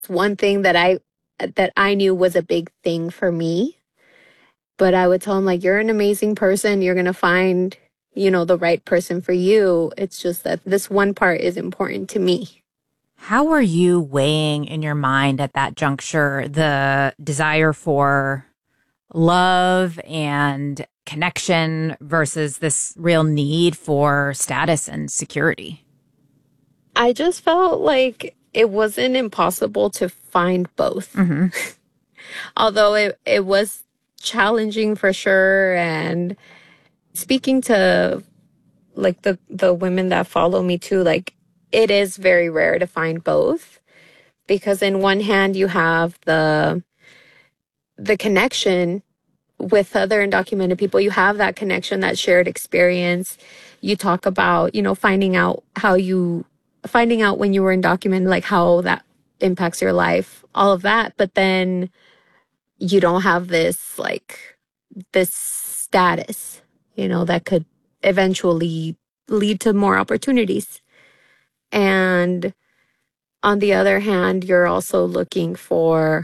one thing that I knew was a big thing for me. But I would tell him, like, you're an amazing person. You're going to find, the right person for you. It's just that this one part is important to me. How were you weighing in your mind at that juncture the desire for love and connection versus this real need for status and security? I just felt like it wasn't impossible to find both. Mm-hmm. Although it was challenging for sure. And speaking to like the women that follow me too, like it is very rare to find both, because in one hand you have the connection with other undocumented people. You have that connection, that shared experience. You talk about, finding out when you were undocumented, like how that impacts your life, all of that. But then you don't have this status, that could eventually lead to more opportunities. And on the other hand, you're also looking for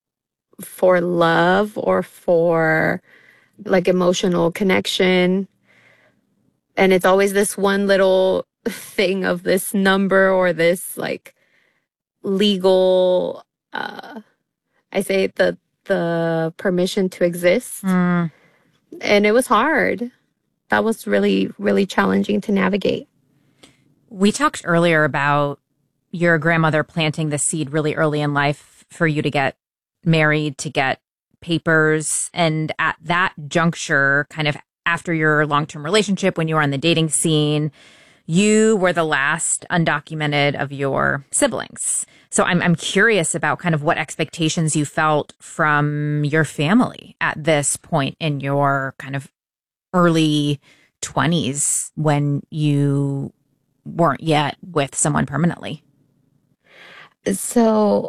love or for like emotional connection. And it's always this one little thing of this number or this like legal, I say the permission to exist. Mm. And it was hard. That was really, really challenging to navigate. We talked earlier about your grandmother planting the seed really early in life for you to get married, to get papers. And at that juncture, kind of after your long-term relationship, when you were on the dating scene, you were the last undocumented of your siblings. So I'm curious about kind of what expectations you felt from your family at this point in your kind of early 20s when you weren't yet with someone permanently. So,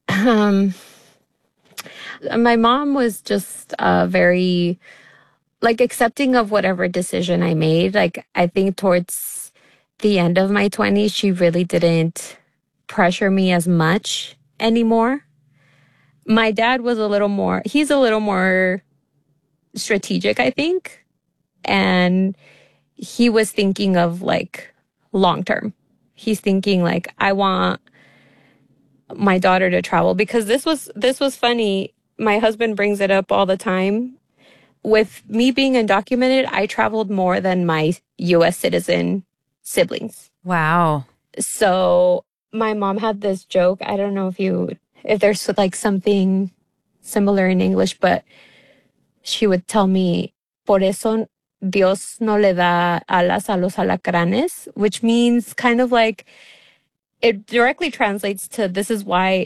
my mom was just very like accepting of whatever decision I made. Like, I think towards the end of my 20s, she really didn't pressure me as much anymore. My dad was he's a little more strategic, I think. And he was thinking of like long term. He's thinking like, I want my daughter to travel, because this was funny. My husband brings it up all the time. With me being undocumented, I traveled more than my U.S. citizen siblings. Wow. So my mom had this joke. I don't know if there's like something similar in English, but she would tell me, por eso Dios no le da alas a los alacranes, which means kind of like, it directly translates to, this is why,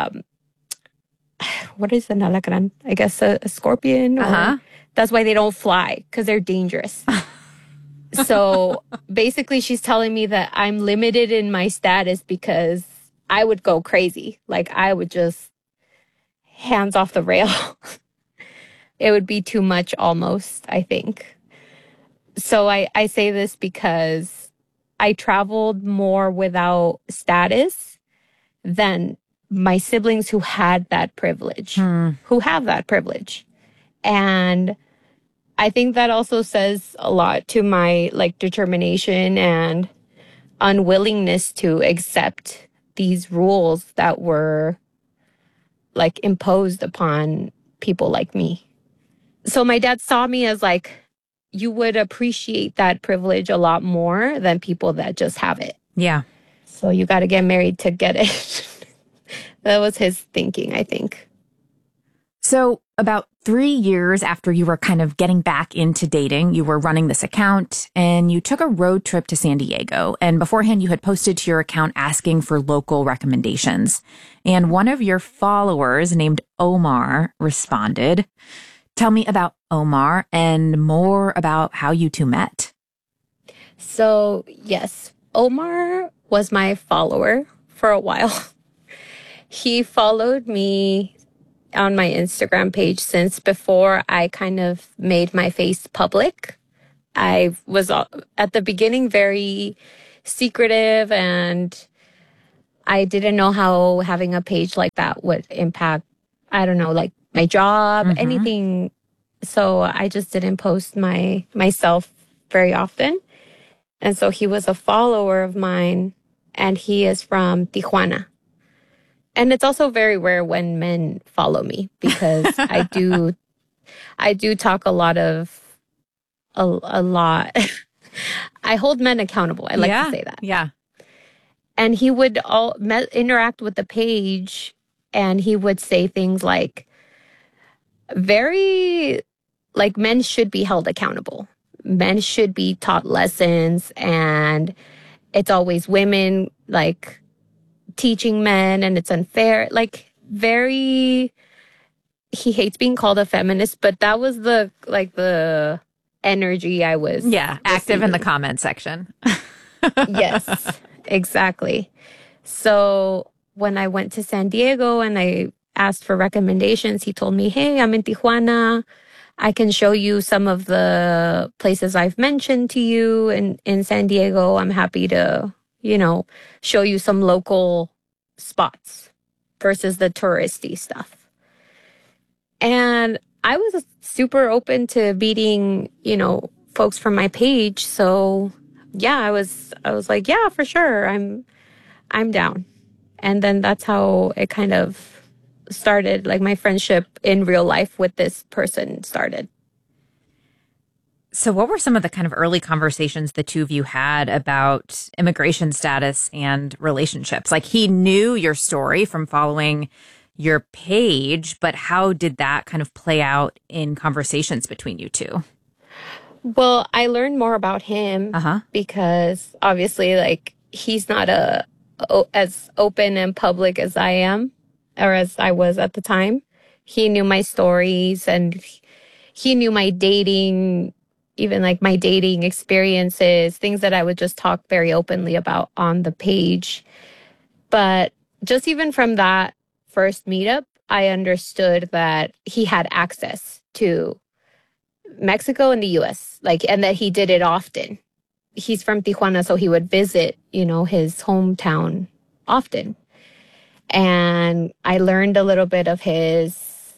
what is an alacran? I guess a scorpion. Uh-huh. That's why they don't fly, because they're dangerous. So basically she's telling me that I'm limited in my status because I would go crazy. Like, I would just hands off the rail. It would be too much almost, I think. So I say this because I traveled more without status than my siblings who had that privilege, who have that privilege. And I think that also says a lot to my like determination and unwillingness to accept these rules that were like imposed upon people like me. So my dad saw me as like, you would appreciate that privilege a lot more than people that just have it. Yeah. So you got to get married to get it. That was his thinking, I think. So about 3 years after you were kind of getting back into dating, you were running this account and you took a road trip to San Diego. And beforehand, you had posted to your account asking for local recommendations. And one of your followers named Omar responded. Tell me about Omar and more about how you two met. So, yes, Omar was my follower for a while. He followed me on my Instagram page since before I kind of made my face public. I was at the beginning very secretive, and I didn't know how having a page like that would impact, I don't know, like my job, anything. So I just didn't post myself very often. And so he was a follower of mine, and he is from Tijuana. And it's also very rare when men follow me because I do talk a lot. I hold men accountable. I like to say that. Yeah. And he would interact with the page, and he would say things like, men should be held accountable. Men should be taught lessons, and it's always women like teaching men, and it's unfair. He hates being called a feminist, but that was the energy I was active in the comment section. Yes, exactly. So when I went to San Diego and I asked for recommendations, he told me, hey, I'm in Tijuana. I can show you some of the places I've mentioned to you in San Diego. I'm happy to, show you some local spots versus the touristy stuff. And I was super open to meeting, folks from my page. So yeah, I was like, yeah, for sure. I'm down. And then that's how it kind of started, like my friendship in real life with this person started. So what were some of the kind of early conversations the two of you had about immigration status and relationships? Like, he knew your story from following your page, but how did that kind of play out in conversations between you two? Well, I learned more about him because obviously, like, he's not as open and public as I am, or as I was at the time. He knew my stories, and he knew my dating, even like my dating experiences, things that I would just talk very openly about on the page. But just even from that first meetup, I understood that he had access to Mexico and the US, and that he did it often. He's from Tijuana, so he would visit, his hometown often. And I learned a little bit of his,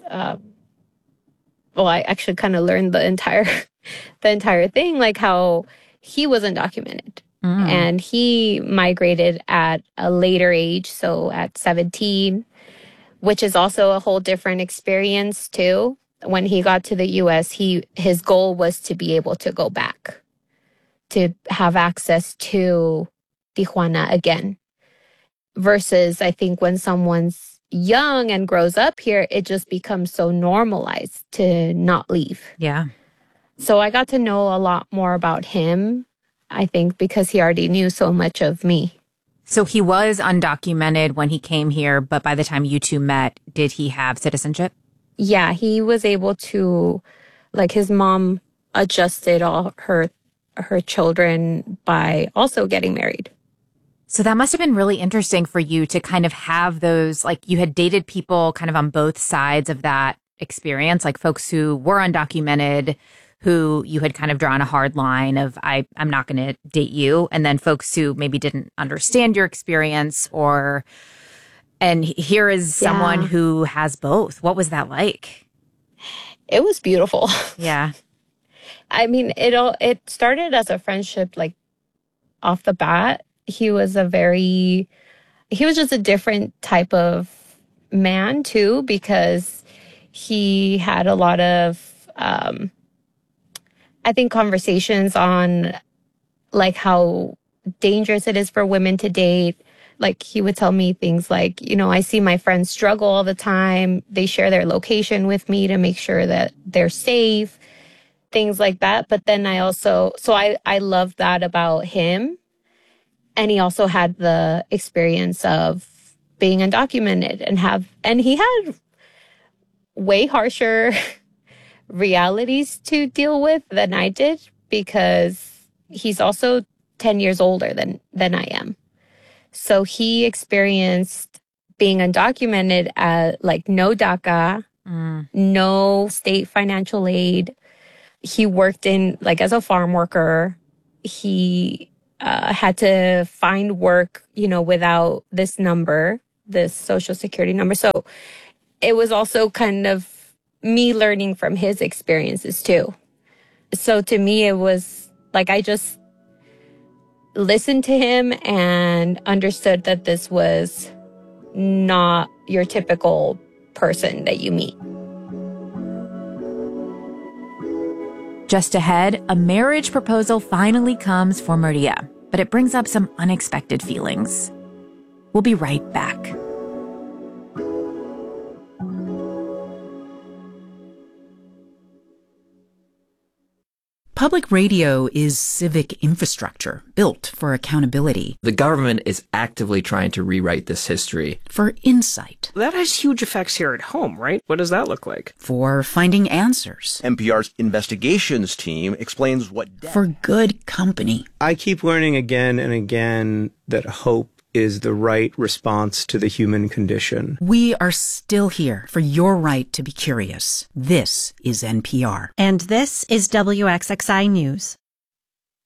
I actually kind of learned the entire thing, like how he was undocumented. And he migrated at a later age, so at 17, which is also a whole different experience too. When he got to the US, his goal was to be able to go back, to have access to Tijuana again. Versus, I think when someone's young and grows up here, it just becomes so normalized to not leave. Yeah. So I got to know a lot more about him, I think, because he already knew so much of me. So he was undocumented when he came here, but by the time you two met, did he have citizenship? Yeah, he was able to, his mom adjusted all her children by also getting married. So that must have been really interesting for you to kind of have those, you had dated people kind of on both sides of that experience, like folks who were undocumented, who you had kind of drawn a hard line of, I'm not going to date you. And then folks who maybe didn't understand your experience, and here is someone who has both. What was that like? It was beautiful. Yeah. I mean, it started as a friendship, off the bat. He was just a different type of man too, because he had a lot of, I think, conversations on how dangerous it is for women to date. He would tell me things like, I see my friends struggle all the time. They share their location with me to make sure that they're safe, things like that. But then I love that about him. And he also had the experience of being undocumented and he had way harsher realities to deal with than I did, because he's also 10 years older than I am. So he experienced being undocumented at no DACA, no state financial aid. He worked in as a farm worker. He had to find work, without this number, this social security number. So it was also kind of me learning from his experiences too. So to me, it was like I just listened to him and understood that this was not your typical person that you meet. Just ahead, a marriage proposal finally comes for Maria, but it brings up some unexpected feelings. We'll be right back. Public radio is civic infrastructure built for accountability. The government is actively trying to rewrite this history. For insight. That has huge effects here at home, right? What does that look like? For finding answers. NPR's investigations team explains what... For good company. I keep learning again and again that hope is the right response to the human condition. We are still here for your right to be curious. This is NPR. And this is WXXI News.